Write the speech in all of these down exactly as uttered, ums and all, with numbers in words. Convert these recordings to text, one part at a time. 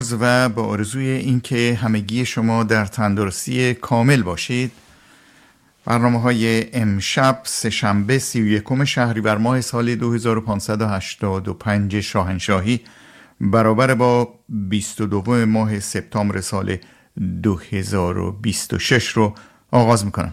روز و با آرزوی اینکه همگی شما در تندرستی کامل باشید، برنامه های امشب سه‌شنبه سی و یکم شهریور ماه سال دو هزار و پانصد و هشتاد و پنج شاهنشاهی برابر با بیست و دو ماه سپتامبر سال دو هزار و بیست و شش رو آغاز میکنم.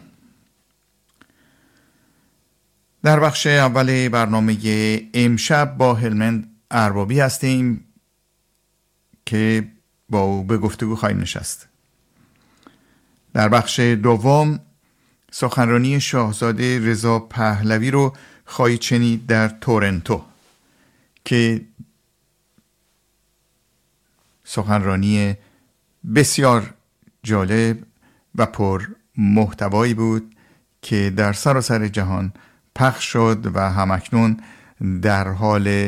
در بخش اول برنامه امشب با هلمند اربابی هستیم که با او به گفتگو خواهیم نشست. در بخش دوم سخنرانی شاهزاده رضا پهلوی رو خواهید شنید در تورنتو که سخنرانی بسیار جالب و پر محتوایی بود که در سراسر جهان پخش شد و همکنون در حال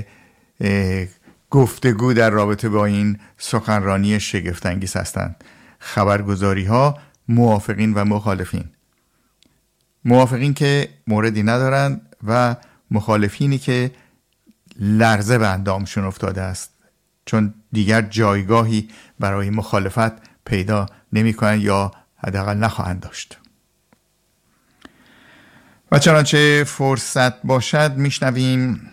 گفتگو در رابطه با این سخنرانی شگفت‌انگیز هستند. خبرگزاری ها، موافقین و مخالفین. موافقین که موردی ندارند و مخالفینی که لرزه به اندامشون افتاده است، چون دیگر جایگاهی برای مخالفت پیدا نمی کنند یا حداقل نخواهند داشت. و چنانچه فرصت باشد میشنویم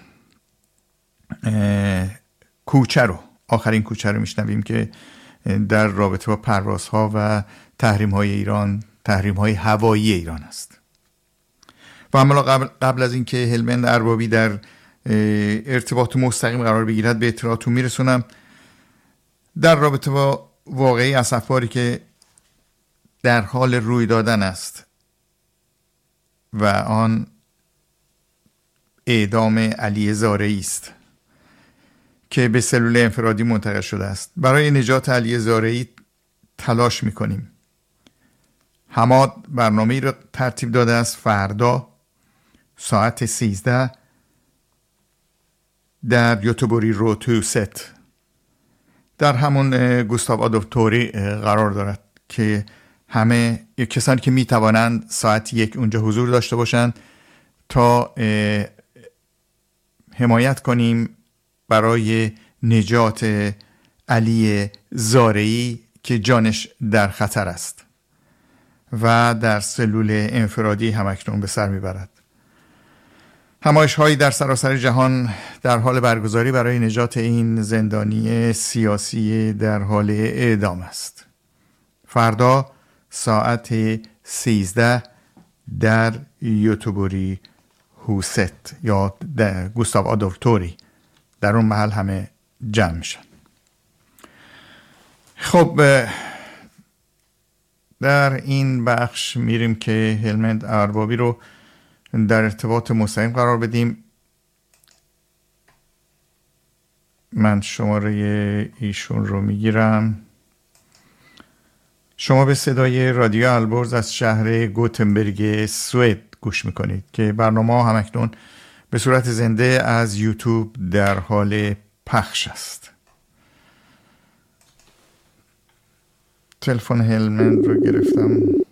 کوچه رو آخرین کوچه رو میشنویم که در رابطه با پروازها و تحریم‌های ایران، تحریم‌های هوایی ایران است. و اما قبل, قبل از اینکه هلمند اربابی در ارتباط مستقیم قرار بگیرد به اطلاعاتون میرسونم در رابطه با واقعی اسفباری که در حال روی دادن است و آن اعدام علی زارعی است که به سلول انفرادی منتقل شده است. برای نجات علی زارعی تلاش میکنیم. حماد برنامه‌ای را ترتیب داده است فردا ساعت سیزده در یوتوبوری رو تو ست در همون گوستاو آدولف توری قرار دارد که همه کسانی که میتوانند ساعت یک اونجا حضور داشته باشند تا حمایت کنیم برای نجات علی زارعی که جانش در خطر است و در سلول انفرادی همکنون به سر میبرد. همایش هایی در سراسر جهان در حال برگزاری برای نجات این زندانی سیاسی در حال اعدام است. فردا ساعت سیزده در یوتوبوری هوست یا در گوستاو آدولف توری در اون محل همه جمع میشن. خب در این بخش میریم که هلمند اربابی رو در ارتباط مستقیم قرار بدیم. من شماره ایشون رو میگیرم. شما به صدای رادیو البرز از شهر گوتنبرگ سوئد گوش میکنید که برنامه همکنون به صورت زنده از یوتیوب در حال پخش است. تلفن هلمند رو گرفتم.